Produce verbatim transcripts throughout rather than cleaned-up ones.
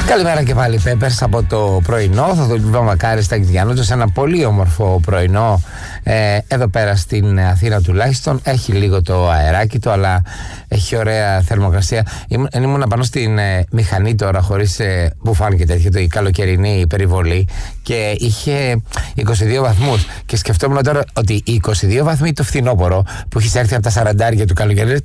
Καλημέρα και πάλι, Πέπερς, από το πρωινό. Θα το λοιπόν Μακάρι στα Γιάννοτο σε ένα πολύ όμορφο πρωινό ε, εδώ πέρα στην Αθήνα τουλάχιστον. Έχει λίγο το αεράκι του, αλλά έχει ωραία θερμοκρασία. Ήμουν, ήμουν πάνω στην ε, μηχανή τώρα, χωρίς ε, μπουφάν και τέτοιο, η καλοκαιρινή περιβολή, και είχε είκοσι δύο βαθμούς. Και σκεφτόμουν τώρα ότι οι είκοσι δύο βαθμοί το φθινόπωρο που έχει έρθει από τα σαραντάρια του καλοκαιριού.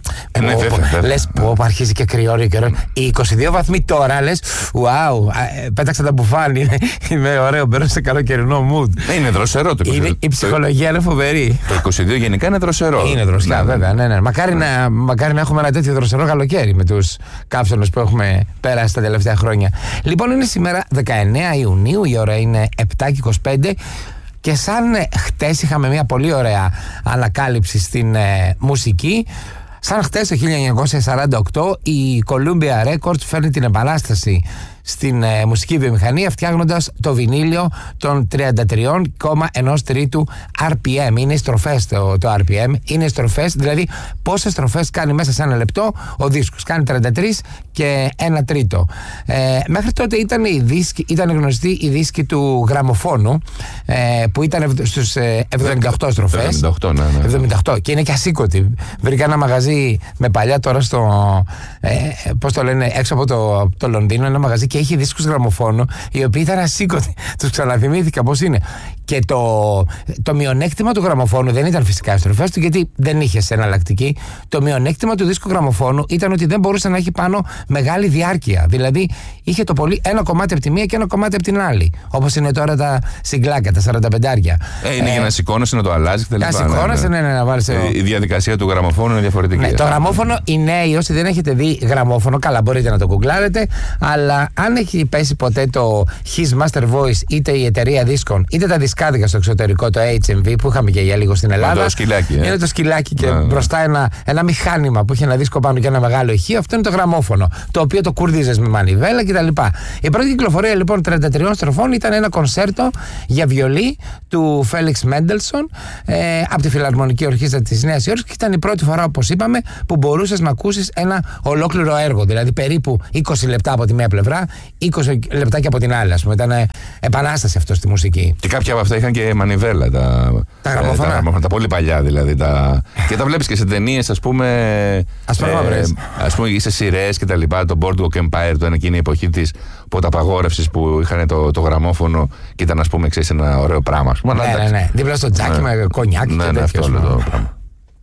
Λες πω, αρχίζει και κρυώνει καιρό. Οι είκοσι δύο βαθμοί τώρα λες, wow, πέταξα τα μπουφάν. Είναι, είμαι ωραίο, μπαίνω σε καλοκαιρινό mood. Είναι δροσερό το είκοσι δύο. Είναι, η ψυχολογία είναι φοβερή. Το είκοσι δύο γενικά είναι δροσερό. Είναι δροσερό, ναι, βέβαια. Ναι, ναι. Μακάρι, να, μακάρι να έχουμε ένα τέτοιο δροσερό καλοκαίρι με τους καύσονες που έχουμε πέρασει τα τελευταία χρόνια. Λοιπόν, είναι σήμερα δεκαεννέα Ιουνίου, η ώρα είναι επτά και είκοσι πέντε. Και σαν χτες είχαμε μια πολύ ωραία ανακάλυψη στην ε, μουσική. Σαν χτες το χίλια εννιακόσια σαράντα οκτώ η Columbia Records φέρνει την επανάσταση στην ε, μουσική βιομηχανία, φτιάχνοντας το βινίλιο των τριάντα τρία κόμμα ένα τρίτου αρ πι εμ. Είναι οι στροφές το, το αρ πι εμ, είναι οι στροφές, δηλαδή πόσες στροφές κάνει μέσα σε ένα λεπτό ο δίσκος. Κάνει τριάντα τρία και ένα τρίτο. Ε, μέχρι τότε ήταν, οι δίσκοι, ήταν γνωστοί οι δίσκοι του γραμμοφώνου, ε, που ήταν στους ε, εβδομήντα οκτώ στροφές. εβδομήντα οκτώ, ναι, ναι. εβδομήντα οκτώ, και είναι και ασήκωτοι. Βρήκα ένα μαγαζί με παλιά τώρα στο. Ε, πώς το λένε, έξω από το, το Λονδίνο, ένα μαγαζί, και είχε δίσκους γραμμοφώνου οι οποίοι ήταν ασήκωτοι. Τους ξαναθυμήθηκα πώς είναι. Και το, το μειονέκτημα του γραμμοφώνου δεν ήταν φυσικά οι στροφές του, γιατί δεν είχε εναλλακτική. Το μειονέκτημα του δίσκου γραμμοφώνου ήταν ότι δεν μπορούσε να έχει πάνω μεγάλη διάρκεια. Δηλαδή είχε το πολύ ένα κομμάτι από τη μία και ένα κομμάτι από την άλλη. Όπως είναι τώρα τα συγκλάκια, τα σαράντα πεντάρια. Ε, είναι ε, για να σηκώνεσαι, να το αλλάζει κτλ. Να σηκώνεσαι, ναι, ναι, ναι, να βάλεις. Ε, η διαδικασία του γραμμοφώνου είναι διαφορετική. Ναι, το γραμμόφωνο, οι νέοι, όσοι δεν έχετε δει γραμμόφωνο, καλά, μπορείτε να το γκουγκλάρετε, αλλά αν έχει πέσει ποτέ το His Master Voice, είτε η εταιρεία δίσκων, είτε τα δισκάδικα στο εξωτερικό, το έιτς εμ βι που είχαμε και για λίγο στην Ελλάδα. Το σκυλάκι, ε. Είναι το σκυλάκι και ναι, μπροστά ένα, ένα μηχάνημα που έχει ένα δίσκο πάνω και ένα μεγάλο ηχείο. Αυτό είναι το γραμμόφωνο, το οποίο το κούρδιζες με μανιβέλα κτλ. Η πρώτη κυκλοφορία λοιπόν τριάντα τρία στροφών ήταν ένα κονσέρτο για βιολί του Φέλιξ Μέντελσον ε, από τη Φιλαρμονική Ορχήστρα της Νέας Υόρκης, και ήταν η πρώτη φορά, όπως είπαμε, που μπορούσες να ακούσεις ένα ολόκληρο έργο. Δηλαδή περίπου είκοσι λεπτά από τη μία πλευρά, είκοσι λεπτά και από την άλλη. Ας πούμε. Ήταν επανάσταση αυτό στη μουσική. Και κάποια από αυτά είχαν και μανιβέλα. Τα, τα γραμμόφωνα. Ε, τα, γραμμόφωνα, τα πολύ παλιά δηλαδή. Τα, και τα βλέπεις και σε ταινίες, ας πούμε. Ασπρόμαυρες. Ε, ας πούμε, σε σειρές και τα λοιπά. Το Boardwalk Empire, το εκείνη η εποχή της ποταπαγόρευσης που είχαν το, το γραμμόφωνο και ήταν, ας πούμε, ξέρεις, ένα ωραίο πράγμα. Ναι, ναι, ναι. Δίπλα στο τζάκι ναι, με κονιάκι ναι, και ναι, τέτοιο. αυτό όλο το πράγμα.